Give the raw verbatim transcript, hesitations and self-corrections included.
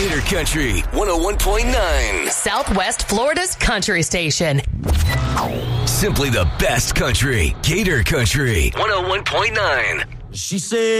Gator Country one oh one point nine. Southwest Florida's country station. Simply the best country. Gator Country one oh one point nine. She said